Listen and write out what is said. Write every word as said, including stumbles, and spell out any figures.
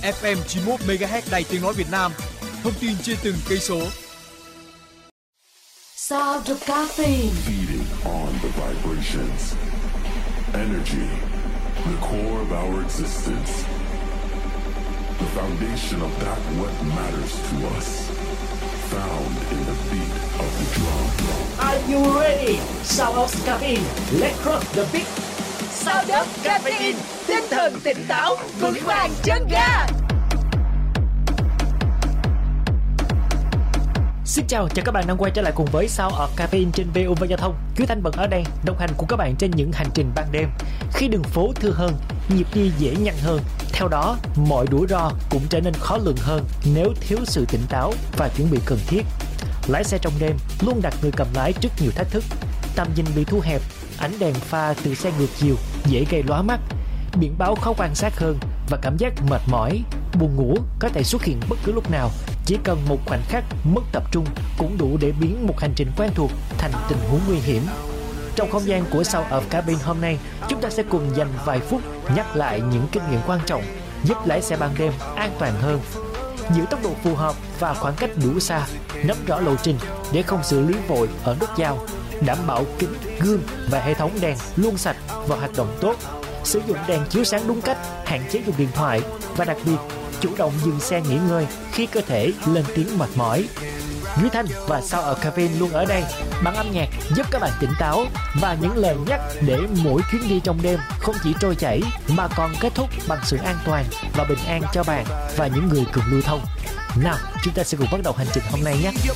ép em chín mươi mốt mê ga héc Đài Tiếng nói Việt Nam. Thông tin trên từng cây số. Sound of caffeine. Feeding on the vibrations. Energy, the core of our existence. The foundation of that what matters to us. Found in the beat of the drum. Are you ready? Sound of caffeine. Let's rock the beat. Sound of caffeine. Tinh thần tỉnh táo, vững vàng chân ga. Xin chào, chào các bạn đang quay trở lại cùng với Sound of Caffeine trên vê o vê Giao thông. Cứ Thanh vẫn ở đây, đồng hành cùng các bạn trên những hành trình ban đêm. Khi đường phố thưa hơn, nhịp đi dễ nhằn hơn, theo đó mọi rủi ro cũng trở nên khó lường hơn nếu thiếu sự tỉnh táo và chuẩn bị cần thiết. Lái xe trong đêm luôn đặt người cầm lái trước nhiều thách thức. Tầm nhìn bị thu hẹp, ánh đèn pha từ xe ngược chiều dễ gây lóa mắt, biển báo khó quan sát hơn và cảm giác mệt mỏi, buồn ngủ có thể xuất hiện bất cứ lúc nào. Chỉ cần một khoảnh khắc mất tập trung cũng đủ để biến một hành trình quen thuộc thành tình huống nguy hiểm. Trong không gian của Sound of Caffeine hôm nay, chúng ta sẽ cùng dành vài phút nhắc lại những kinh nghiệm quan trọng giúp lái xe ban đêm an toàn hơn. Giữ tốc độ phù hợp và khoảng cách đủ xa, nắm rõ lộ trình để không xử lý vội ở nút giao, đảm bảo kính, gương và hệ thống đèn luôn sạch và hoạt động tốt. Sử dụng đèn chiếu sáng đúng cách, hạn chế dùng điện thoại và đặc biệt chủ động dừng xe nghỉ ngơi khi cơ thể lên tiếng mệt mỏi. Duy Thanh và Sound of Caffeine luôn ở đây bằng âm nhạc giúp các bạn tỉnh táo và những lời nhắc để mỗi chuyến đi trong đêm không chỉ trôi chảy mà còn kết thúc bằng sự an toàn và bình an cho bạn và những người cùng lưu thông. Nào, chúng ta sẽ cùng bắt đầu hành trình hôm nay nhé.